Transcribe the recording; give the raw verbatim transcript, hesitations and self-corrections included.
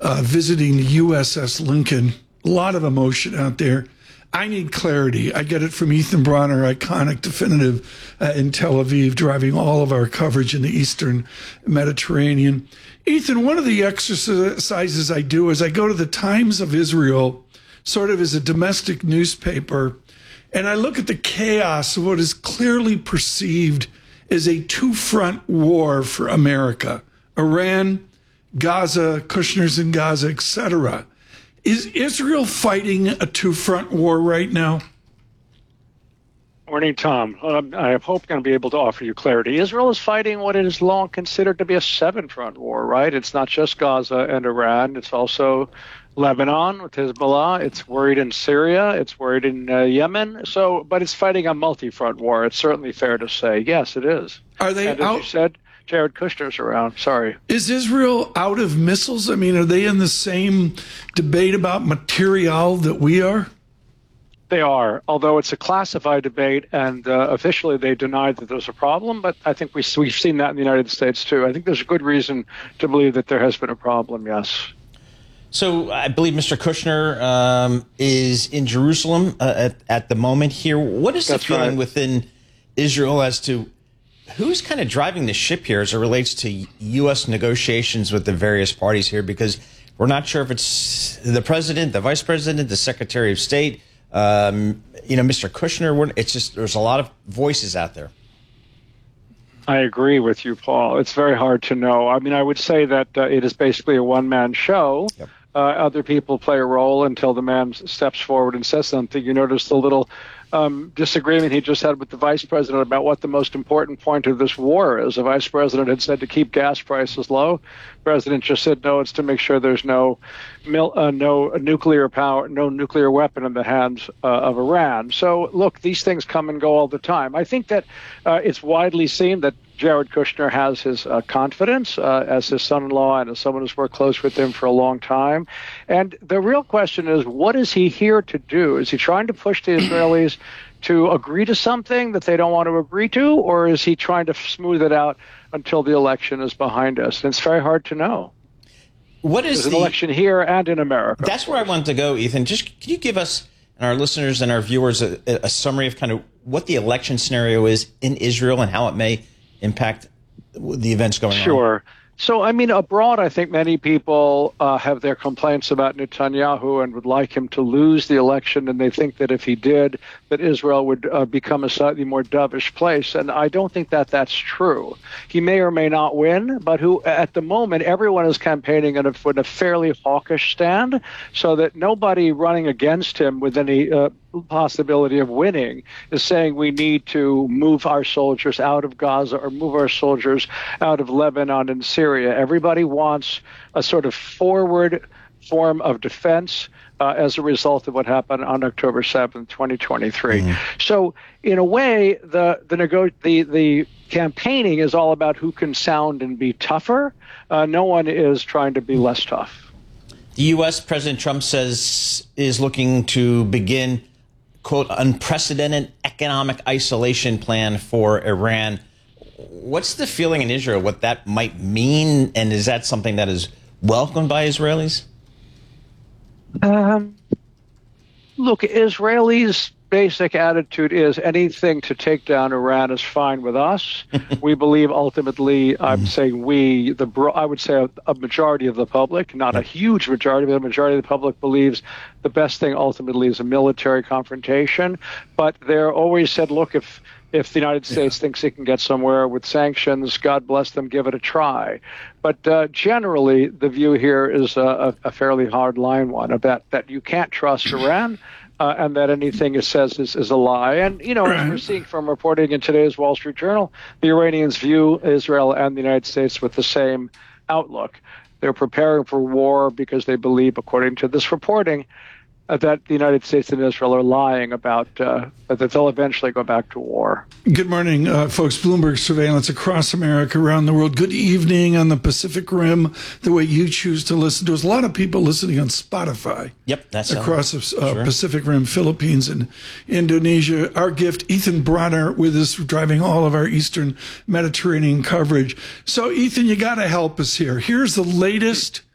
uh, visiting the U S S Lincoln. A lot of emotion out there. I need clarity. I get it from Ethan Bronner, iconic definitive uh, in Tel Aviv, driving all of our coverage in the Eastern Mediterranean. Ethan, one of the exercises I do is I go to the Times of Israel, sort of as a domestic newspaper, and I look at the chaos of what is clearly perceived as a two-front war for America. Iran, Gaza, Kushner's in Gaza, et cetera. Is Israel fighting a two-front war right now? Morning, Tom. Um, I hope I'm going to be able to offer you clarity. Israel is fighting what it is long considered to be a seven-front war, right? It's not just Gaza and Iran. It's also Lebanon with Hezbollah. It's worried in Syria. It's worried in uh, Yemen. So, but it's fighting a multi-front war. It's certainly fair to say. Yes, it is. Are they and out? As you said, Jared Kushner's around. Sorry. Is Israel out of missiles? I mean, are they in the same debate about material that we are? They are, although it's a classified debate, and uh, officially they denied that there's a problem. But I think we, we've seen that in the United States, too. I think there's a good reason to believe that there has been a problem, yes. So I believe Mister Kushner um, is in Jerusalem uh, at, at the moment here. What is That's the feeling right. within Israel as to who's kind of driving the ship here as it relates to U S negotiations with the various parties here? Because we're not sure if it's the president, the vice president, the secretary of state, um, you know, Mister Kushner. We're, it's just there's a lot of voices out there. I agree with you, Paul. It's very hard to know. I mean, I would say that uh, it is basically a one-man show. Yep. Uh, other people play a role until the man steps forward and says something. You notice the little um, disagreement he just had with the vice president about what the most important point of this war is. The vice president had said to keep gas prices low. The president just said, no, it's to make sure there's no mil- uh, no nuclear power, no nuclear weapon in the hands uh, of Iran. So, look, these things come and go all the time. I think that uh, it's widely seen that Jared Kushner has his uh, confidence uh, as his son-in-law and as someone who's worked close with him for a long time. And the real question is, what is he here to do? Is he trying to push the Israelis to agree to something that they don't want to agree to, or is he trying to smooth it out until the election is behind us? And it's very hard to know. What is There's an the election here and in America? That's where I wanted to go, Ethan. Just can you give us and our listeners and our viewers a, a summary of kind of what the election scenario is in Israel and how it may impact the events going on? Sure. So, I mean, abroad, I think many people uh, have their complaints about Netanyahu and would like him to lose the election, and they think that if he did, that Israel would uh, become a slightly more dovish place. And I don't think that that's true. He may or may not win, but who at the moment, everyone is campaigning in a, in a fairly hawkish stand, so that nobody running against him with any uh, possibility of winning is saying we need to move our soldiers out of Gaza or move our soldiers out of Lebanon and Syria. Everybody wants a sort of forward form of defense uh, as a result of what happened on October seventh, twenty twenty-three. Mm-hmm. So in a way, the the, nego- the the campaigning is all about who can sound and be tougher. Uh, no one is trying to be less tough. The U S. President Trump says is looking to begin, quote, unprecedented economic isolation plan for Iran. What's the feeling in Israel, what that might mean, and is that something that is welcomed by Israelis? Um, look, Israelis' basic attitude is anything to take down Iran is fine with us. We believe ultimately, I'm saying we, the bro- I would say a, a majority of the public, not a huge majority, but a majority of the public believes the best thing ultimately is a military confrontation. But they're always said, look, if If the United States yeah. thinks it can get somewhere with sanctions, God bless them, give it a try. But uh, generally, the view here is a, a fairly hard line one about that you can't trust Iran uh, and that anything it says is, is a lie. And, you know, as we're seeing from reporting in today's Wall Street Journal, the Iranians view Israel and the United States with the same outlook. They're preparing for war because they believe, according to this reporting, Uh, that the United States and Israel are lying about uh, that they'll eventually go back to war. Good morning, uh, folks. Bloomberg surveillance across America, around the world. Good evening on the Pacific Rim, the way you choose to listen to us. A lot of people listening on Spotify. Yep, that's across the uh, sure. Pacific Rim, Philippines, and Indonesia. Our gift, Ethan Bronner, with us, driving all of our Eastern Mediterranean coverage. So, Ethan, you got to help us here. Here's the latest